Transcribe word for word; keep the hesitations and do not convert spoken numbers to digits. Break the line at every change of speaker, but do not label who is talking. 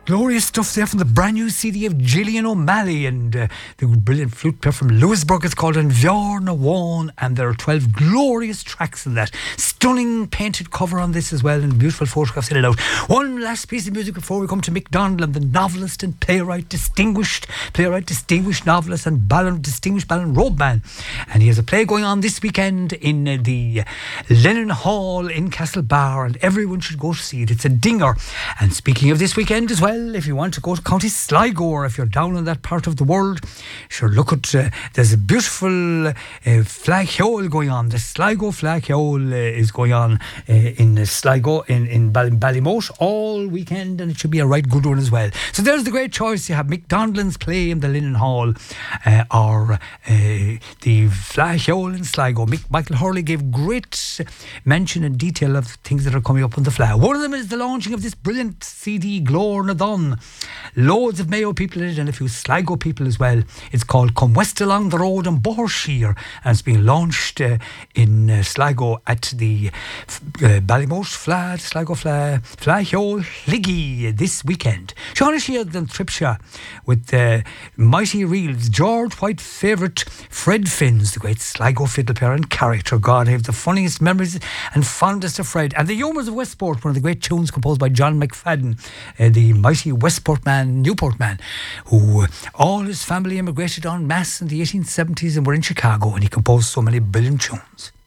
Glorious stuff there from the brand new C D of Gillian O'Malley and uh, the brilliant flute player from Lewisburg. It's called An Bheár na Bháin, and there are twelve glorious tracks in that. Stunning painted cover on this as well, and beautiful photographs in it out. One last piece of music before we come to Mick Donlan, the novelist and playwright, distinguished playwright, distinguished novelist, and Ballon, distinguished Ballon Road man. And he has a play going on this weekend in uh, the Lennon Hall in Castlebar, and everyone should go to see it. It's a dinger. And speaking of this weekend as well, if you want to go to County Sligo, if you're down in that part of the world, sure, look at, uh, there's a beautiful uh, flag heol going on. The Sligo flag heol uh, is going on uh, in Sligo, in, in Bally- Ballymote all weekend, and it should be a right good one as well. So there's the great choice. You have Mick Donlan's play in the Lennon Hall, uh, or uh, the flag heol in Sligo. Mick, Michael Hurley gave great mention and detail of things that are coming up on the flag. One of them is the launching of this brilliant C D, Glór na Dun. Loads of Mayo people in it and a few Sligo people as well. It's called Come West Along the Road in Bohershire, and it's being launched uh, in uh, Sligo at the uh, Ballymote Fla, Sligo Fla, Fla Heol Liggy this weekend. Shauna Shield and Tripsha with uh, Mighty Reels, George White favourite Fred Finns, the great Sligo fiddle player and character. God, I have the funniest memories and fondest of Fred. And the Yeomans of Westport, one of the great tunes composed by John McFadden, uh, the mighty Westport man, Newport man, who uh, all his family immigrated en masse in the eighteen seventies and were in Chicago, and he composed so many brilliant tunes.